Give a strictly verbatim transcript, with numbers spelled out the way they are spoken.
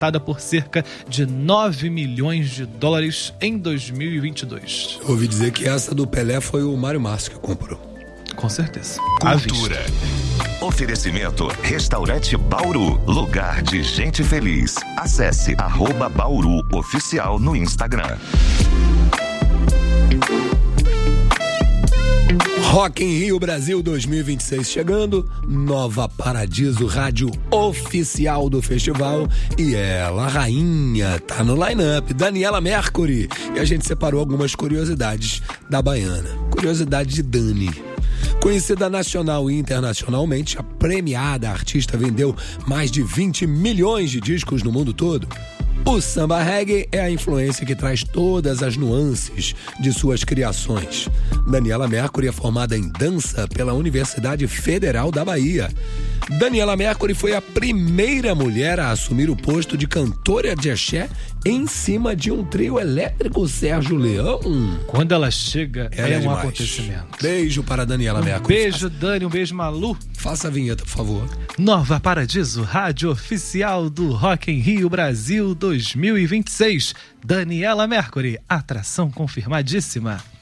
cotada por cerca de nove milhões de dólares em dois mil e vinte e dois. Eu ouvi dizer que essa do Pelé foi o Mário Márcio que comprou. Com certeza. Cultura. Oferecimento Restaurante Bauru, lugar de gente feliz. Acesse arroba Bauru Oficial no Instagram. Rock in Rio Brasil dois mil e vinte e seis chegando, Nova Paradiso, rádio oficial do festival, e ela, a rainha, tá no line-up, Daniela Mercury, e a gente separou algumas curiosidades da baiana. Curiosidade de Dani. Conhecida nacional e internacionalmente, a premiada artista vendeu mais de vinte milhões de discos no mundo todo. O samba reggae é a influência que traz todas as nuances de suas criações. Daniela Mercury é formada em dança pela Universidade Federal da Bahia. Daniela Mercury foi a primeira mulher a assumir o posto de cantora de axé em cima de um trio elétrico Sérgio Leão. Quando ela chega, Ela é, é um demais. acontecimento. Beijo para Daniela Um Mercury. beijo, Dani, um beijo, Malu. Faça a vinheta, por favor. Nova Paradiso, rádio oficial do Rock in Rio Brasil dois mil e vinte e seis. Daniela Mercury, atração confirmadíssima.